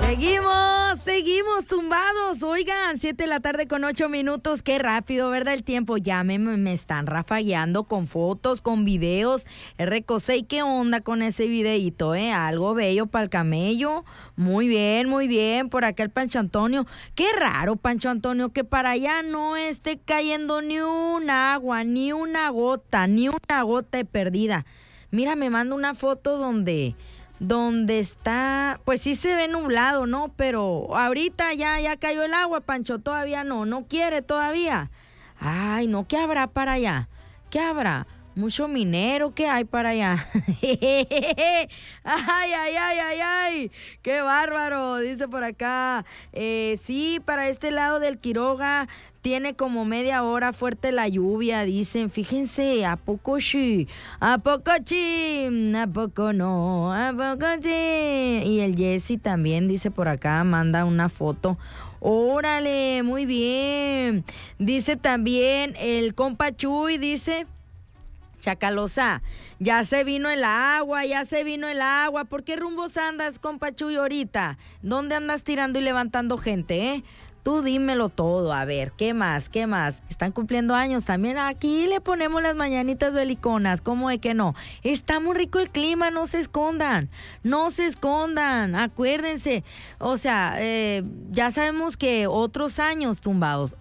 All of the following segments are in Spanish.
Seguimos tumbados. Oigan, 7:08 p.m. Qué rápido, ¿verdad? El tiempo. Ya me están rafagueando con fotos, con videos. RCOSEI, ¿qué onda con ese videíto, Algo bello para el camello. Muy bien. Por acá el Pancho Antonio. Qué raro, Pancho Antonio, que para allá no esté cayendo ni un agua, ni una gota de perdida. Mira, me manda una foto donde está, pues sí se ve nublado, ¿no? Pero ahorita ya cayó el agua, Pancho, todavía no quiere todavía. Ay, no, ¿qué habrá para allá? ¿Qué habrá? Mucho minero, ¿qué hay para allá? Ay, qué bárbaro, dice por acá. Sí, para este lado del Quiroga tiene como media hora fuerte la lluvia, dicen. Fíjense, ¿a poco sí? ¿A poco sí? ¿A poco no? ¿A poco sí? Y el Jesse también dice por acá, manda una foto. Órale, muy bien. Dice también el compa Chuy, dice: Chacalosa, ya se vino el agua. ¿Por qué rumbos andas, compa Chuy, ahorita? ¿Dónde andas tirando y levantando gente, Tú dímelo todo, a ver, ¿qué más? Están cumpliendo años también. Aquí le ponemos las mañanitas beliconas, ¿cómo de que no? Está muy rico el clima, no se escondan, acuérdense. O sea, ya sabemos que otros años tumbados,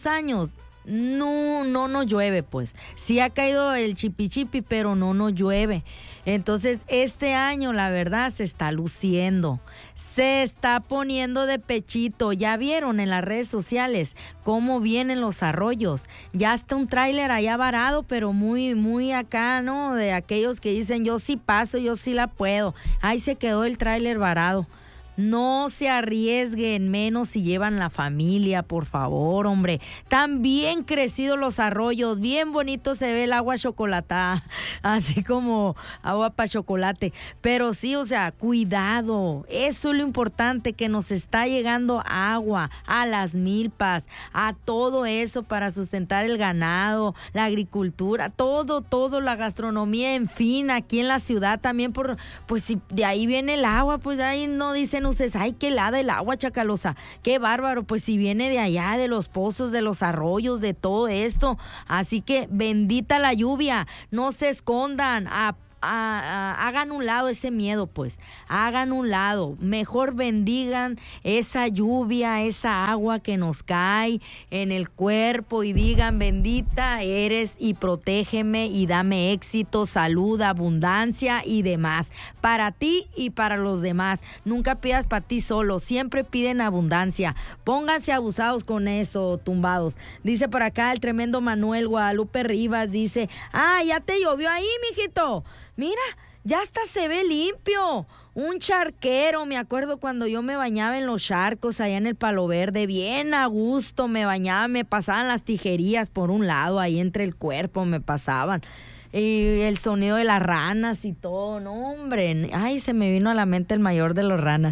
no nos llueve, pues. Sí ha caído el chipi, pero no nos llueve. Entonces, este año, la verdad, se está luciendo. Se está poniendo de pechito. Ya vieron en las redes sociales cómo vienen los arroyos. Ya está un tráiler allá varado, pero muy acá, ¿no? De aquellos que dicen, yo sí paso, yo sí la puedo. Ahí se quedó el tráiler varado. No se arriesguen, menos si llevan la familia, por favor, hombre. Tan bien crecidos los arroyos, bien bonito se ve el agua chocolatada, así como agua para chocolate. Pero sí, o sea, cuidado, eso es lo importante, que nos está llegando agua a las milpas, a todo eso para sustentar el ganado, la agricultura, todo, la gastronomía, en fin, aquí en la ciudad también, pues si de ahí viene el agua, pues de ahí no dicen ustedes, ay, qué helada el agua, Chacalosa, qué bárbaro, pues si viene de allá, de los pozos, de los arroyos, de todo esto. Así que bendita la lluvia, no se escondan, hagan un lado ese miedo, pues, hagan un lado, mejor bendigan esa lluvia, esa agua que nos cae en el cuerpo y digan, bendita eres y protégeme y dame éxito, salud, abundancia y demás, para ti y para los demás. Nunca pidas para ti solo, siempre piden abundancia. Pónganse abusados con eso, tumbados. Dice por acá el tremendo Manuel Guadalupe Rivas, dice, ya te llovió ahí, mijito. Mira, ya hasta se ve limpio. Un charquero, me acuerdo cuando yo me bañaba en los charcos allá en el Palo Verde, bien a gusto me bañaba, me pasaban las tijerillas por un lado, ahí entre el cuerpo me pasaban. Y el sonido de las ranas y todo, no, hombre. Ay, se me vino a la mente el mayor de los ranas.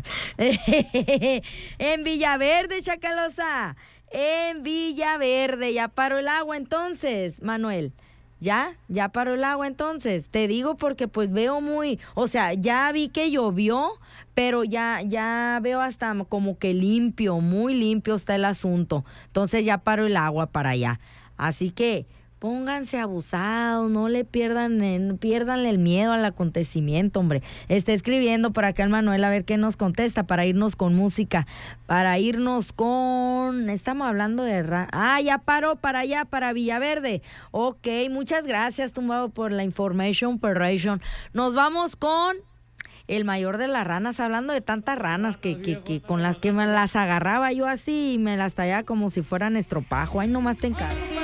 En Villaverde, Chacalosa. En Villaverde, ya paró el agua entonces, Manuel. ¿Ya paró el agua entonces? Te digo porque pues veo ya vi que llovió, pero ya veo hasta como que limpio, muy limpio está el asunto. Entonces ya paró el agua para allá. Así que pónganse abusados, no le pierdanle el miedo al acontecimiento, hombre. Está escribiendo por acá el Manuel, a ver qué nos contesta para irnos con música, estamos hablando de ya paró para allá, para Villaverde. Ok, muchas gracias, tumbado, por la information. Nos vamos con el mayor de las ranas, hablando de tantas ranas que con las que me las agarraba yo así y me las tallaba como si fueran estropajo. Ay, nomás te encargo.